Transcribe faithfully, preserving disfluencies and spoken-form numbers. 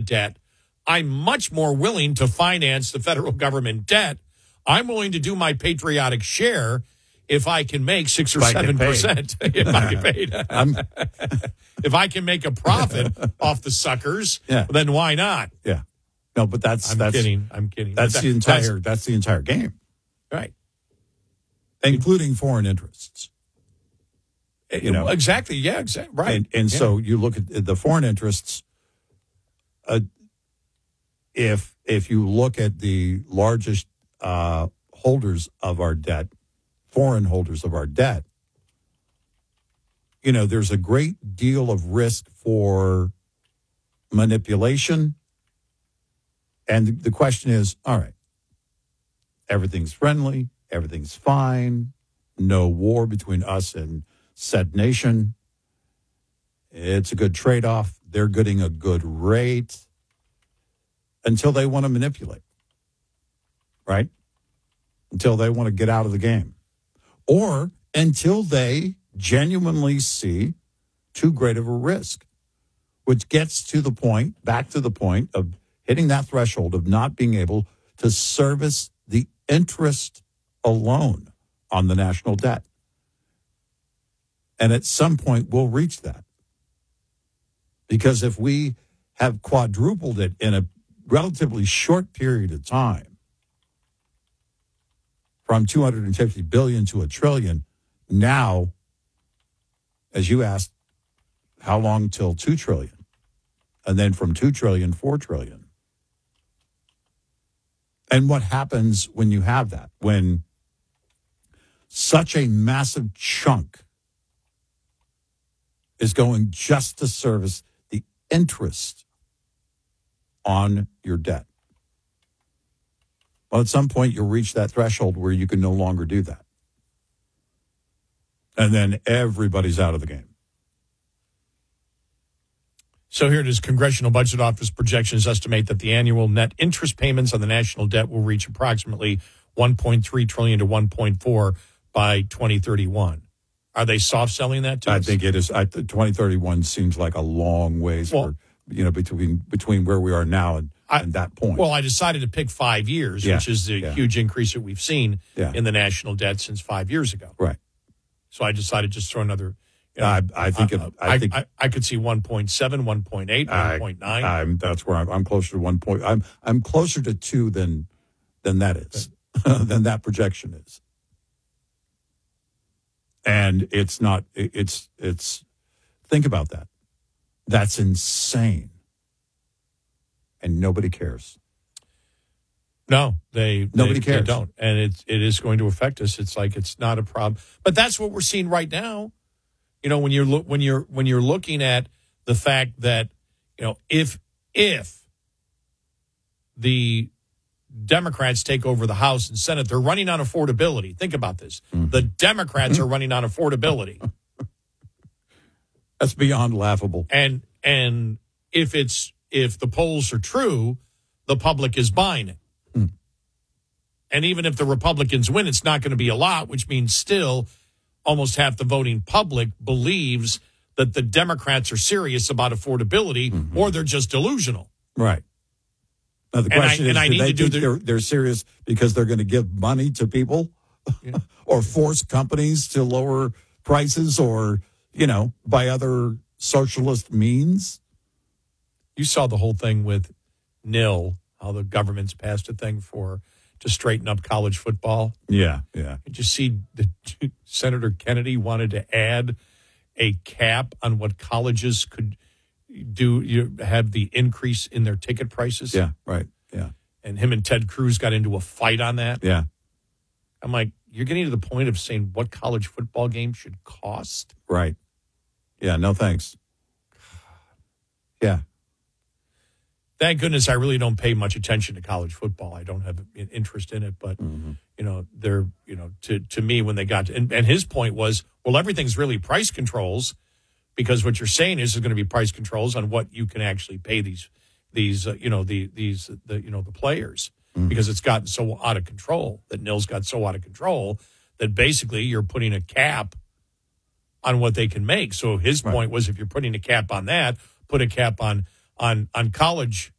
debt, I'm much more willing to finance the federal government debt. I'm willing to do my patriotic share if I can make six or seven percent. If I get paid. If I can make a profit off the suckers, yeah. then why not? Yeah. No, but that's I'm that's kidding. I'm kidding. That's that, the entire that's, that's the entire game. Right. Including foreign interests. You know. Exactly. Yeah, exactly. Right. And, and yeah. so you look at the foreign interests. Uh, if if you look at the largest uh, holders of our debt, foreign holders of our debt, you know, there's a great deal of risk for manipulation. And the question is, all right, everything's friendly, everything's fine, no war between us and said nation. It's a good trade-off. They're getting a good rate until they want to manipulate, right? Until they want to get out of the game. Or until they genuinely see too great of a risk, which gets to the point, back to the point of hitting that threshold of not being able to service the interest alone on the national debt. And at some point, we'll reach that. Because if we have quadrupled it in a relatively short period of time, from two hundred fifty billion dollars to a trillion, now, as you asked, how long till two trillion dollars? And then from two trillion dollars, four trillion dollars. And what happens when you have that? When such a massive chunk is going just to service the interest on your debt. Well, at some point, you'll reach that threshold where you can no longer do that. And then everybody's out of the game. So here it is. Congressional Budget Office projections estimate that the annual net interest payments on the national debt will reach approximately one point three trillion dollars to one point four by twenty thirty-one. Are they soft selling that to I us? think it is. I, twenty thirty-one seems like a long ways well, for, you know, between between where we are now and, I, and that point. Well, I decided to pick five years, yeah, which is the yeah. huge increase that we've seen yeah. in the national debt since five years ago. Right. So I decided to just throw another. You know, I, I think. Uh, it, I, I think. I, I could see one point seven, one point eight, one point nine. I, I'm, that's where I'm, I'm closer to one point. I'm I'm closer to two than than that is than that projection is. And it's not. It's it's. Think about that. That's insane. And nobody cares. No, they nobody they, cares. They don't, and it it is going to affect us. It's like it's not a problem, but that's what we're seeing right now. You know, when you're look when you're when you're looking at the fact that, you know, if if the Democrats take over the House and Senate, they're running on affordability. Think about this: mm-hmm. the Democrats are running on affordability. That's beyond laughable. And and if it's if the polls are true, the public is buying it. Mm. And even if the Republicans win, it's not going to be a lot, which means still almost half the voting public believes that the Democrats are serious about affordability, mm-hmm. or they're just delusional. Right. Now, the question and I, is, and do I they need to think do the, they're, they're serious because they're going to give money to people yeah. or force companies to lower prices or, you know, by other socialist means? You saw the whole thing with N I L, how the government's passed a thing for to straighten up college football. Yeah, yeah. Did you see that Senator Kennedy wanted to add a cap on what colleges could do, you have the increase in their ticket prices? Yeah, right, yeah. And him and Ted Cruz got into a fight on that. Yeah. I'm like, you're getting to the point of saying what college football game should cost? Right. Yeah, no thanks. Yeah. Thank goodness I really don't pay much attention to college football. I don't have an interest in it, but mm-hmm. you know, they're, you know, to, to me when they got to, and, and his point was, well, everything's really price controls, because what you're saying is there's going to be price controls on what you can actually pay these, these, uh, you know, the, these, the, you know, the players, mm-hmm. because it's gotten so out of control, that N I L's got so out of control that basically you're putting a cap on what they can make. So his right. point was, if you're putting a cap on that, put a cap on, on, on college